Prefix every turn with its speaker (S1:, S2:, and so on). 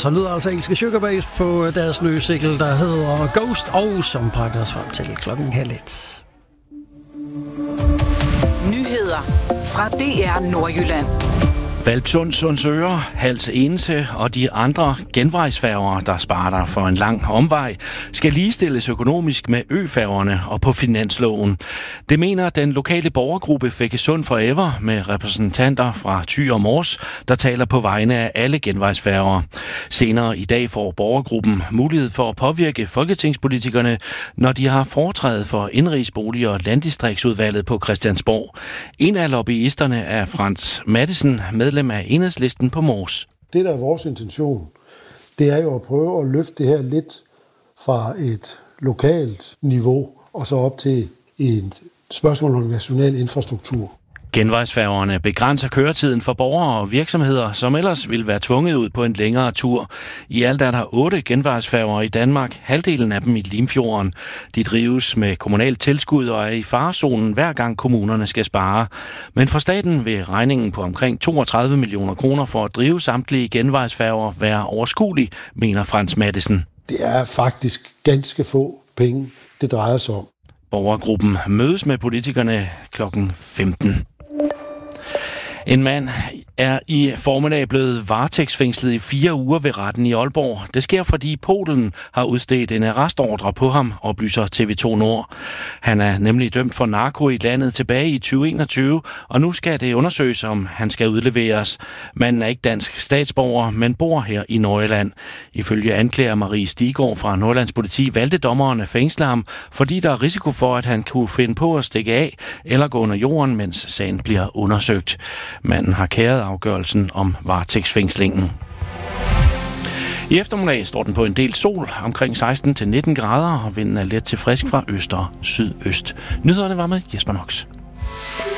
S1: så lyder altså engelske Sugarbabes på deres nye single, der hedder Ghost, og som bragte os frem til 12:30.
S2: Nyheder fra DR Nordjylland.
S3: Hvalpsund, Sundsøre, Hals Ense og de andre genvejsfærger, der sparer for en lang omvej, skal ligestilles økonomisk med øfærgerne og på finansloven. Det mener den lokale borgergruppe Fækkesund Forever med repræsentanter fra Thy og Mors, der taler på vegne af alle genvejsfærger. Senere i dag får borgergruppen mulighed for at påvirke folketingspolitikerne, når de har foretræde for Indenrigsbolig- og Landdistriktsudvalget på Christiansborg. En af lobbyisterne er Frans Mattesen, medlem af Enhedslisten på Mors.
S4: Det, der er vores intention, det er jo at prøve at løfte det her lidt fra et lokalt niveau og så op til et spørgsmål om national infrastruktur.
S3: Genvejsfærgerne begrænser køretiden for borgere og virksomheder, som ellers ville være tvunget ud på en længere tur. I alt er der 8 genvejsfærger i Danmark, halvdelen af dem i Limfjorden. De drives med kommunalt tilskud og er i farezonen hver gang kommunerne skal spare. Men for staten vil regningen på omkring 32 millioner kroner for at drive samtlige genvejsfærger være overskuelig, mener Frans Mattesen.
S4: Det er faktisk ganske få penge, det drejer sig om.
S3: Borgergruppen mødes med politikerne kl. 15. En mand er i formiddag blevet varetægtsfængslet i 4 uger ved retten i Aalborg. Det sker, fordi Polen har udstedt en arrestordre på ham, oplyser TV2 Nord. Han er nemlig dømt for narko i landet tilbage i 2021, og nu skal det undersøges, om han skal udleveres. Manden er ikke dansk statsborger, men bor her i Nordjylland. Ifølge anklager Marie Stiggaard fra Nordjyllands politi valgte dommeren at fængsle ham, fordi der er risiko for, at han kunne finde på at stikke af eller gå under jorden, mens sagen bliver undersøgt. Manden har kæret afgørelsen om varetægtsfængslingen. I eftermiddag står den på en del sol, omkring 16-19 grader, og vinden er let til frisk fra øst og sydøst. Nyhederne var med Jesper Nox.